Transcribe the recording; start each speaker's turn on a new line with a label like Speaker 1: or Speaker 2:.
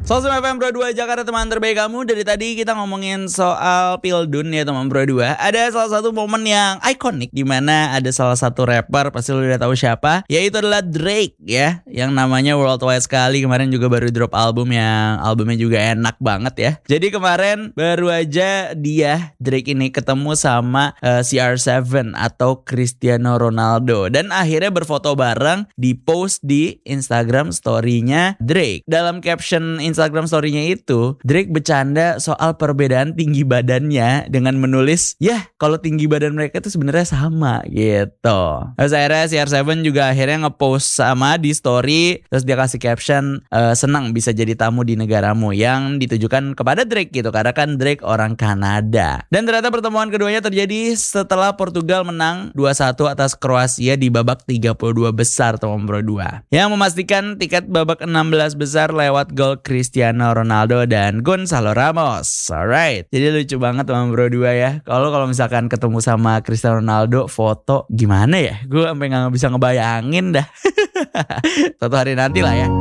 Speaker 1: Sosum FM Pro 2 Jakarta, teman terbaik kamu. Dari tadi kita ngomongin soal Pildun ya teman Pro 2. Ada salah satu momen yang ikonik di mana ada salah satu rapper, pasti lu udah tahu siapa, yaitu adalah Drake ya, yang namanya worldwide sekali. Kemarin juga baru drop album yang albumnya juga enak banget ya. Jadi kemarin baru aja Drake ini ketemu sama CR7 atau Cristiano Ronaldo, dan akhirnya berfoto bareng, di post di Instagram story-nya Drake. Dalam caption Instagram story-nya itu, Drake bercanda soal perbedaan tinggi badannya dengan menulis, ya kalau tinggi badan mereka itu sebenarnya sama gitu. Terus akhirnya CR7 juga akhirnya ngepost sama di story, terus dia kasih caption, senang bisa jadi tamu di negaramu, yang ditujukan kepada Drake gitu, karena kan Drake orang Kanada. Dan ternyata pertemuan keduanya terjadi setelah Portugal menang 2-1 atas Kroasia di babak 32 besar teman Pro 2, yang memastikan tiket babak 16 besar lewat gol Cristiano Ronaldo dan Gonzalo Ramos. Alright, jadi lucu banget teman Pro 2 ya. Kalau misalkan ketemu sama Cristiano Ronaldo foto, gimana ya? Gue sampai nggak bisa ngebayangin dah. Suatu hari nanti lah ya.